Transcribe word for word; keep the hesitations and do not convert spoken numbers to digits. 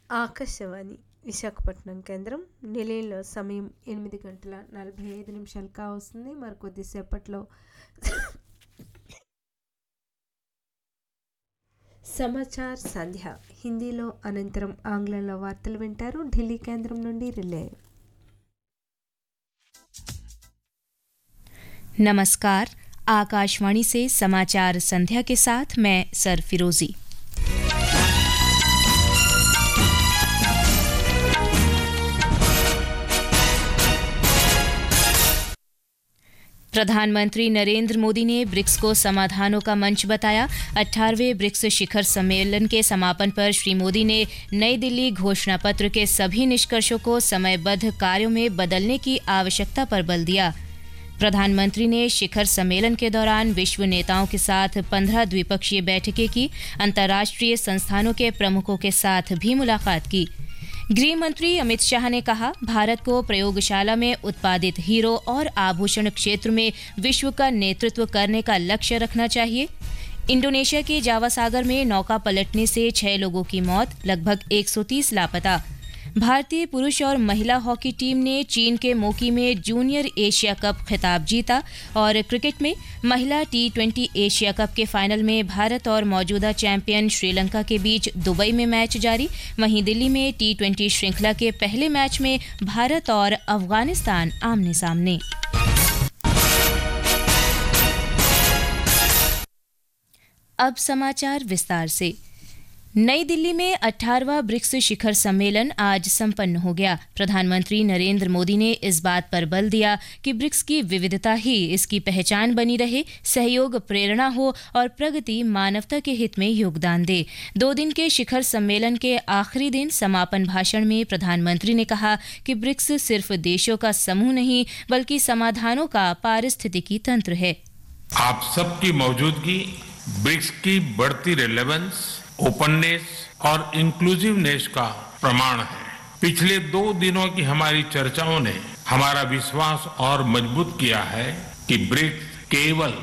ఆకాశవాణి విశాఖపట్నం కేంద్రం. నిలయంలో సమయం ఎనిమిది గంటల నలభై ఐదు నిమిషాలు కావస్తుంది. మరికొద్దిసేపట్లో సమాచార్ సంధ్య హిందీలో, అనంతరం ఆంగ్లంలో వార్తలు వింటారు. ఢిల్లీ కేంద్రం నుండి రిలే. नमस्कार, आकाशवाणी से समाचार संध्या के साथ मैं सर फिरोजी। प्रधानमंत्री नरेंद्र मोदी ने ब्रिक्स को समाधानों का मंच बताया। अठारहवें ब्रिक्स शिखर सम्मेलन के समापन पर श्री मोदी ने नई दिल्ली घोषणा पत्र के सभी निष्कर्षों को समयबद्ध कार्यों में बदलने की आवश्यकता पर बल दिया। प्रधानमंत्री ने शिखर सम्मेलन के दौरान विश्व नेताओं के साथ पंद्रह द्विपक्षीय बैठकें की। अंतर्राष्ट्रीय संस्थानों के प्रमुखों के साथ भी मुलाकात की। गृह मंत्री अमित शाह ने कहा, भारत को प्रयोगशाला में उत्पादित हीरो और आभूषण क्षेत्र में विश्व का नेतृत्व करने का लक्ष्य रखना चाहिए। इंडोनेशिया के जावा सागर में नौका पलटने से छह लोगों की मौत, लगभग एक सौ तीस लापता। भारतीय पुरुष और महिला हॉकी टीम ने चीन के मोकी में जूनियर एशिया कप खिताब जीता। और क्रिकेट में महिला टी ट्वेंटी एशिया कप के फाइनल में भारत और मौजूदा चैंपियन श्रीलंका के बीच दुबई में मैच जारी। वहीं दिल्ली में टी ट्वेंटी श्रृंखला के पहले मैच में भारत और अफगानिस्तान आमने सामने। अब समाचार विस्तार से। नई दिल्ली में अठारहवां ब्रिक्स शिखर सम्मेलन आज संपन्न हो गया। प्रधानमंत्री नरेंद्र मोदी ने इस बात पर बल दिया कि ब्रिक्स की विविधता ही इसकी पहचान बनी रहे, सहयोग प्रेरणा हो और प्रगति मानवता के हित में योगदान दे। दो दिन के शिखर सम्मेलन के आखिरी दिन समापन भाषण में प्रधानमंत्री ने कहा कि ब्रिक्स सिर्फ देशों का समूह नहीं बल्कि समाधानों का पारिस्थितिकी तंत्र है। आप सबकी मौजूदगी ब्रिक्स की बढ़ती रेलेवेंस, ओपननेस और इंक्लूसिवनेस का प्रमाण है। पिछले दो दिनों की हमारी चर्चाओं ने हमारा विश्वास और मजबूत किया है कि ब्रिक्स केवल